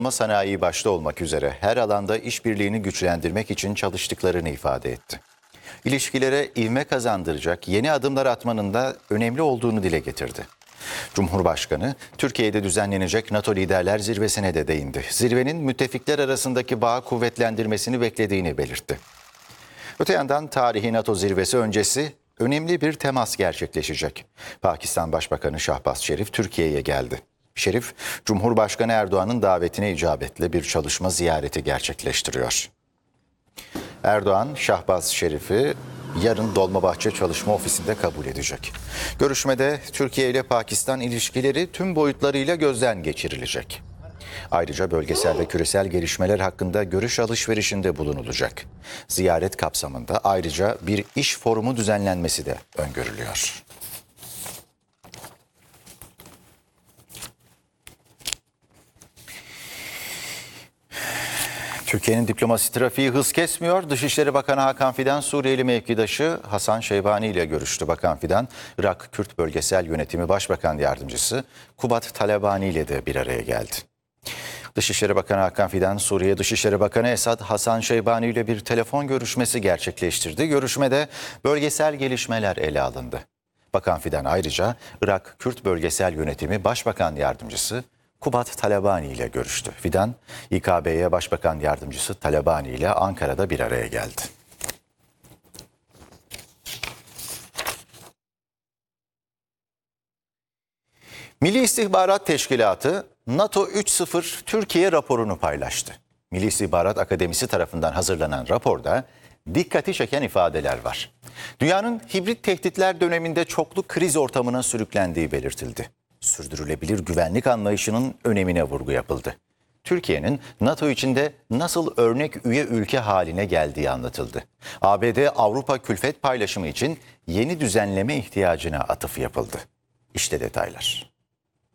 Sanayi başta olmak üzere her alanda işbirliğini güçlendirmek için çalıştıklarını ifade etti. İlişkilere ivme kazandıracak yeni adımlar atmanın da önemli olduğunu dile getirdi. Cumhurbaşkanı, Türkiye'de düzenlenecek NATO Liderler Zirvesi'ne de değindi. Zirvenin müttefikler arasındaki bağı kuvvetlendirmesini beklediğini belirtti. Öte yandan tarihi NATO zirvesi öncesi önemli bir temas gerçekleşecek. Pakistan Başbakanı Şahbaz Şerif Türkiye'ye geldi. Şerif, Cumhurbaşkanı Erdoğan'ın davetine icabetle bir çalışma ziyareti gerçekleştiriyor. Erdoğan, Şahbaz Şerif'i yarın Dolmabahçe Çalışma Ofisi'nde kabul edecek. Görüşmede Türkiye ile Pakistan ilişkileri tüm boyutlarıyla gözden geçirilecek. Ayrıca bölgesel ve küresel gelişmeler hakkında görüş alışverişinde bulunulacak. Ziyaret kapsamında ayrıca bir iş forumu düzenlenmesi de öngörülüyor. Türkiye'nin diplomasi trafiği hız kesmiyor. Dışişleri Bakanı Hakan Fidan, Suriyeli mevkidaşı Hasan Şeybani ile görüştü. Bakan Fidan, Irak Kürt Bölgesel Yönetimi Başbakan Yardımcısı Kubat Talabani ile de bir araya geldi. Dışişleri Bakanı Hakan Fidan, Suriye Dışişleri Bakanı Esad Hasan Şeybani ile bir telefon görüşmesi gerçekleştirdi. Görüşmede bölgesel gelişmeler ele alındı. Bakan Fidan ayrıca Irak Kürt Bölgesel Yönetimi Başbakan Yardımcısı Kubat Talabani ile görüştü. Fidan, İKB'ye Başbakan Yardımcısı Talabani ile Ankara'da bir araya geldi. Milli İstihbarat Teşkilatı NATO 3.0 Türkiye raporunu paylaştı. Milli İstihbarat Akademisi tarafından hazırlanan raporda dikkati çeken ifadeler var. Dünyanın hibrit tehditler döneminde çoklu kriz ortamına sürüklendiği belirtildi. Sürdürülebilir güvenlik anlayışının önemine vurgu yapıldı. Türkiye'nin NATO içinde nasıl örnek üye ülke haline geldiği anlatıldı. ABD-Avrupa külfet paylaşımı için yeni düzenleme ihtiyacına atıf yapıldı. İşte detaylar.